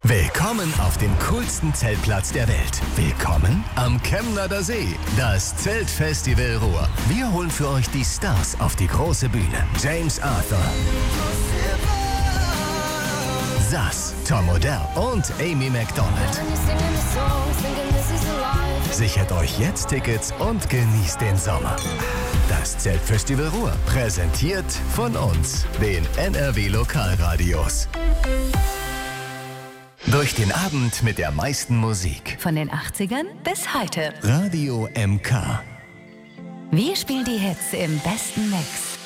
Willkommen auf dem coolsten Zeltplatz der Welt. Willkommen am Chemnader See, das Zeltfestival Ruhr. Wir holen für euch die Stars auf die große Bühne. James Arthur, Sass, Tom Odell und Amy Macdonald. Sichert euch jetzt Tickets und genießt den Sommer. Das Zeltfestival Ruhr, präsentiert von uns, den NRW Lokalradios. Durch den Abend mit der meisten Musik. Von den 80ern bis heute. Radio MK. Wir spielen die Hits im besten Mix.